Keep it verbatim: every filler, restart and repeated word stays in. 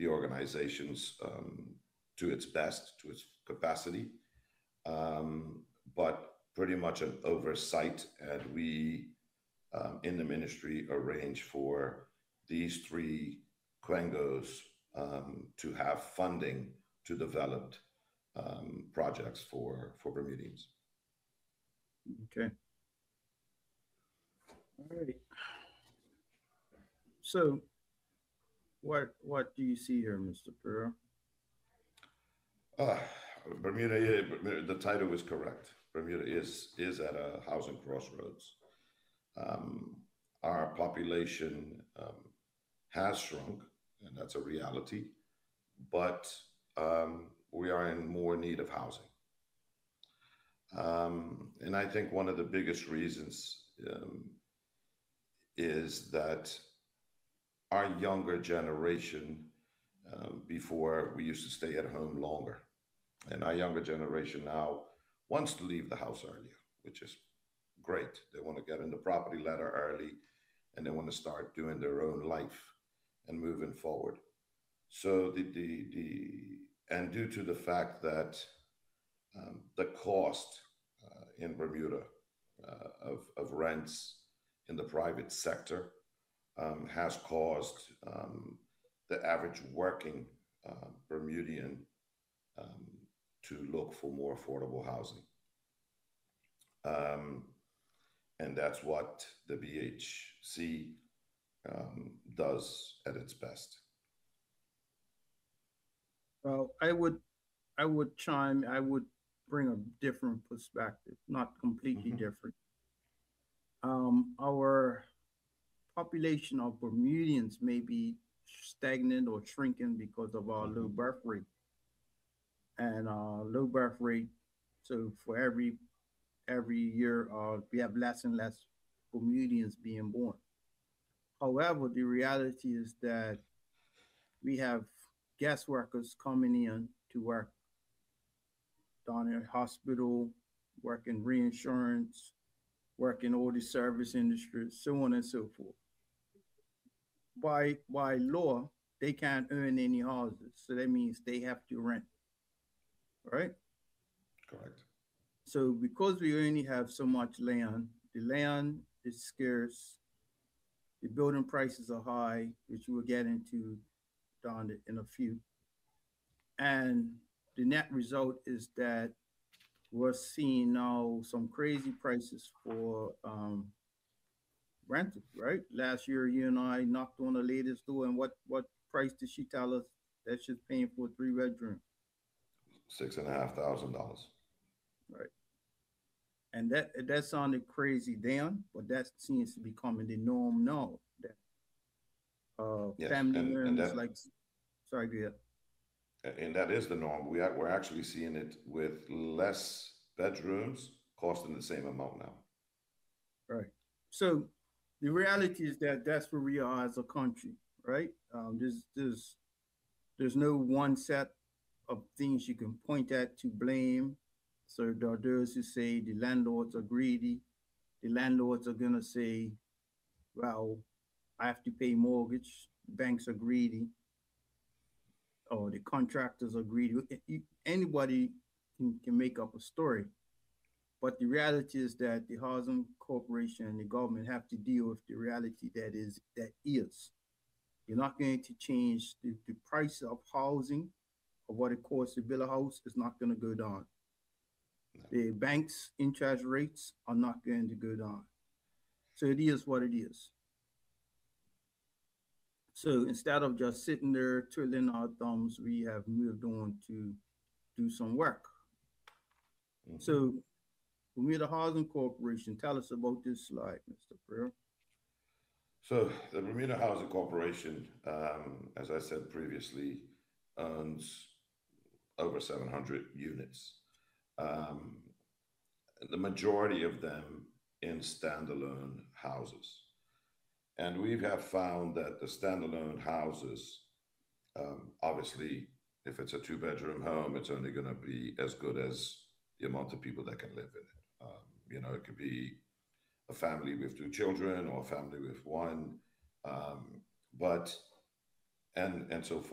the organizations um, to its best, to its capacity, um, but pretty much an oversight. And we um, in the ministry arrange for these three Quengos um, to have funding to develop um, projects for, for Bermudians. Okay. All right. So, what what do you see here, Mister Pereira? Uh, Bermuda, the title is correct. Bermuda is is at a housing crossroads. Um, our population um, has shrunk, and that's a reality, but um, we are in more need of housing. Um, and I think one of the biggest reasons um, is that our younger generation, um, before we used to stay at home longer, and our younger generation now wants to leave the house earlier, which is great. They want to get in the property ladder early and they want to start doing their own life and moving forward. So the the the and due to the fact that um, the cost uh, in Bermuda uh, of of rents in the private sector um, has caused um, the average working uh, Bermudian um, to look for more affordable housing. Um, and that's what the B H C um, does at its best. Well, I would I would chime. I would bring a different perspective, not completely Mm-hmm. different. Um, our population of Bermudians may be stagnant or shrinking because of our low Mm-hmm. birth rate and uh, low birth rate. So for every every year, uh, we have less and less Bermudians being born. However, the reality is that we have guest workers coming in to work down in hospital, work in reinsurance, work in all the service industries, so on and so forth. By by law, they can't earn any houses, so that means they have to rent, right? Correct. So because we only have so much land, the land is scarce, the building prices are high, which we'll get into down in a few, and the net result is that we're seeing now some crazy prices for um, rented, right? Last year, you and I knocked on the latest door, and what what price did she tell us that she's paying for a three bedroom, Six and a half thousand dollars. right? And that that sounded crazy then, but that seems to be becoming the norm now. That uh, Yes, family and and earns that like, sorry, go ahead. and that is the norm. We are, we're actually seeing it with less bedrooms costing the same amount now. Right. So the reality is that that's where we are as a country, right? Um, there's there's there's no one set of things you can point at to blame. So there are those who say the landlords are greedy. The landlords are gonna say, "Well, I have to pay mortgage. Banks are greedy, or the contractors are greedy." Anybody can, can make up a story, but the reality is that the housing corporation and the government have to deal with the reality that is that is. You're not going to change the, the price of housing or what it costs to build a house is not going to go down. No. The bank's interest rates are not going to go down. So it is what it is. So instead of just sitting there twiddling our thumbs, we have moved on to do some work. Mm-hmm. So Bermuda Housing Corporation, tell us about this slide, Mister Pearl. So the Bermuda Housing Corporation, um, as I said previously, owns over seven hundred units. Um, the majority of them in standalone houses. And we have found that the standalone houses, um, obviously, if it's a two bedroom home, it's only going to be as good as the amount of people that can live in it. Um, you know, it could be a family with two children or a family with one. Um, but, and, and so